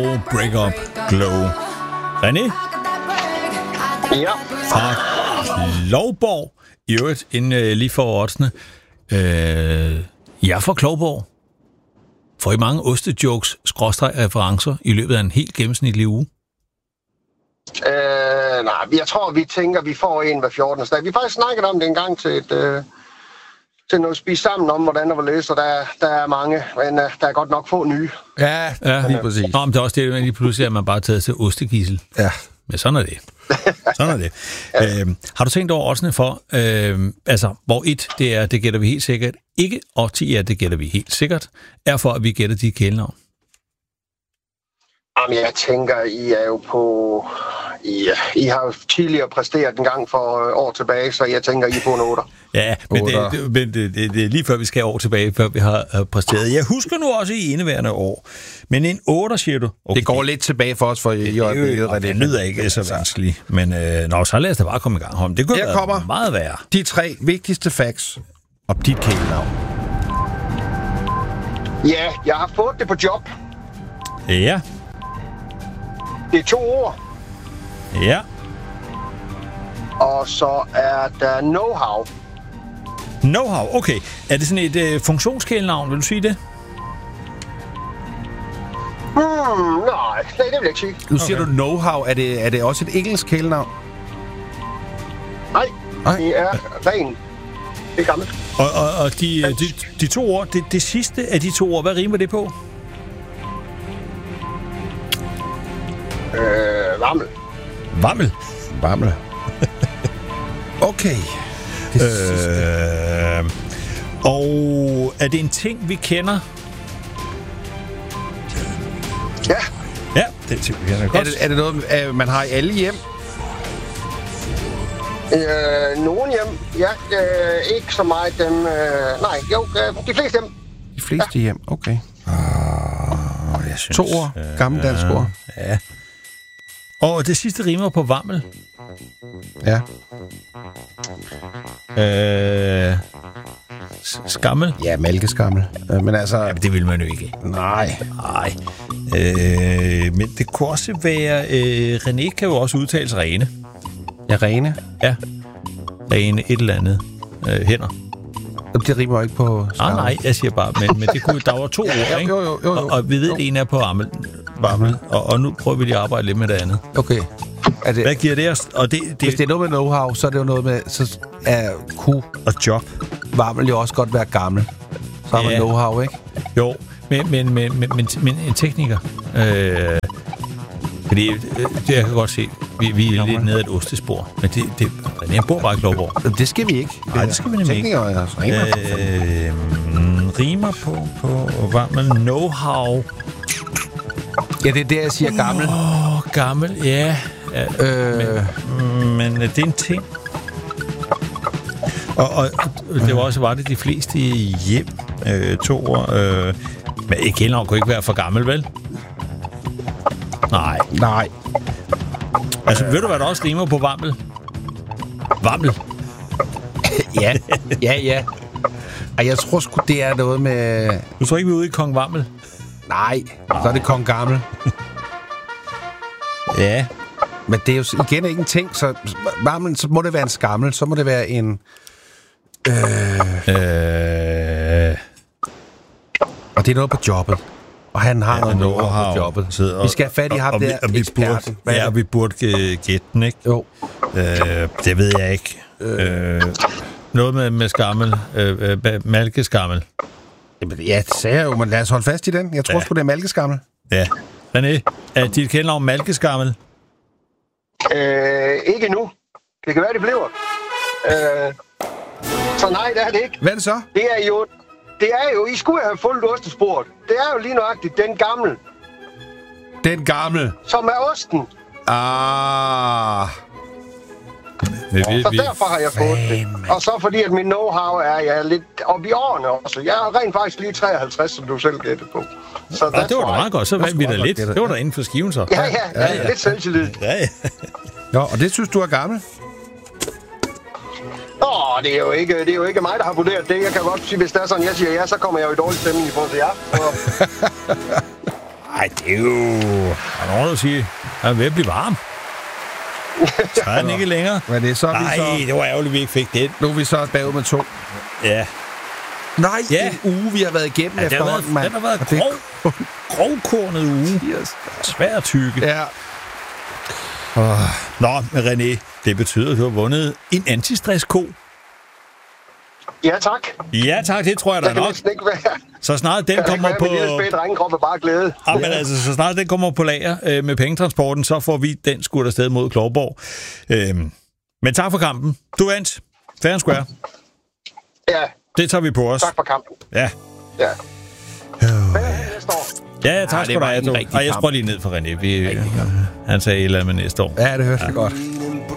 Break Up Glow. René? Ja. Fra Klovborg. I øvrigt, inden lige for oddsene. Jeg er fra Klovborg. Får I mange ostejokes, /referencer i løbet af en helt gennemsnitlig uge? Nej, jeg tror, vi tænker, vi får en hver 14. dag. Vi har faktisk snakket om det en gang til noget spise sammen om, hvordan der var løs, og der er mange, men der er godt nok få nye. Ja, lige præcis. Nå, men det er også det, at lige pludselig er man bare taget til ostegissel. Ja. Men sådan er det. Sådan er det. Ja. Har du tænkt over oddsene for, hvor 1, det er, det gætter vi helt sikkert ikke, og 10 er, det gætter vi helt sikkert, er for, at vi gætter de kælenavn? Jamen, jeg tænker, I er jo på... I har jo tidligere præsteret en gang for år tilbage, så jeg tænker, I er på en 8. Ja, men det er lige før vi skal år tilbage, før vi har præsteret. Jeg husker nu også i indeværende år. Men en 8, siger du? Okay. Det går lidt tilbage for os, for i øjeblikket. Det lyder ikke så vanskeligt. Men så lad os da bare komme i gang. Holm. Det kunne være meget værre. De 3 vigtigste facts om dit kælenavn. Ja, jeg har fået det på job. Ja. Det er 2 ord. Ja. Og så er der know-how. Know-how, okay. Er det sådan et funktionskælenavn, vil du sige det? Nej, det vil jeg ikke sige. Nu siger du know-how. Er det også et engelsk kælenavn? Nej, det er ren. Det er gammelt. Og de 2 ord, det sidste af de 2 ord, hvad rimer det på? Vammel. Vammel. Okay. Og er det en ting, vi kender? Ja. Ja, det er en ting, vi kender godt. Er det noget, man har i alle hjem? Nogen hjem. Ja, ikke så meget dem. Nej, jo, de fleste hjem. De fleste hjem, okay. Jeg synes, 2 ord. Gammeldansk ord. Ja. Og det sidste rimer på vammel. Ja. Skammel? Ja, mælkeskammel. Men altså... Ja, men det vil man jo ikke. Nej. Men det kunne også være... René kan jo også udtales Rene. Ja, Rene? Ja. Rene et eller andet. Hænder. Det rimer jo ikke på skammel. Nej, jeg siger bare, men det kunne, der var 2 ord, ikke? Jo. Og vi ved, at en er på vammel. Og nu prøver vi lige at arbejde lidt med det andet. Okay. Hvad giver det os? Og hvis det er noget med know-how, så er det jo noget med... Så er og job. Vammel jo også godt være gammel. Så har man know-how, ikke? Jo, men en tekniker. Fordi det jeg kan godt se, vi er lidt nede af et ostespor. Men jeg bor bare i Klovborg. Det skal vi ikke. Nej, det skal vi nemlig ikke. Rimer på vammel. Know-how. Ja, det er det, jeg siger gammel. Gammel, ja. Men det er en ting. Og det var også det de fleste hjem. 2 år. Men et kælenavn kunne ikke være for gammel, vel? Nej. Altså, ved du, hvad der også rimer på vammel? Vammel. Ja. Ej, jeg tror sgu, det er noget med... Du tror ikke, vi er ude i Kong Vammel? Nej, så er det Kong Gammel. Ja. Men det er jo igen ikke en ting, så vammel, så må det være en skammel, så må det være en... Og det er noget på jobbet. Og han har noget know-how på jobbet. Vi skal have fat i ham der eksperten. Vi burde gætte den, ikke? Jo. Det ved jeg ikke. Noget med skammel. Malkeskammel. Ja, det sagde jeg jo, men lad os holde fast i den. Jeg tror sgu, det er malkeskammel. Ja. René, er dit kælenavn malkeskammel? Ikke nu. Det kan være, det bliver. Så nej, det er det ikke. Hvad er det så? Det er jo, I skulle have fulgt ostesporet. Det er jo lige nøjagtigt den gamle. Den gamle? Som er osten. Så derfor har jeg fået det. Og så fordi, at min know-how er lidt oppe i årene også. Jeg er rent faktisk lige 53, som du selv gættede på. Så det var da meget godt. Så vandt vi da lidt. Det var da inden for skiven så. Ja. Lidt selvtillid. Ja. Nå, og det synes du er gammel? Det er jo ikke mig, der har vurderet det. Jeg kan godt sige, hvis det er sådan, jeg siger ja, så kommer jeg jo i dårlig stemning i forhold til jer. Nej, det er jo... Der er nogen, der siger, at er ved at blive varm. Så er den ikke længere. Hvad er det så? Nej, det var ærgerligt, vi ikke fik det. Nu er vi så bagud med 2. Ja. Nej, en uge, vi har været igennem efterhånden, mand. Den har været grovkornet uge. Yes. Svær at tygge. Ja. Nå, René, det betyder, at du har vundet en antistress-ko. Ja, tak. Ja, tak, det tror jeg, der er nok. Det kan ikke være. Så snart den kommer på... Drengekrop er bare glæde. Ja, men altså, så snart den kommer på lager med pengetransporten, så får vi den skudt afsted mod Klovborg. Men tak for kampen. Du vandt. Fair and square. Ja. Det tager vi på os. Tak for kampen. Ja. Ja. Ja, tak skal du have. Og jeg sprøjter lige ned for René. Han sagde et eller andet med næste år. Ja, det hørte jeg godt.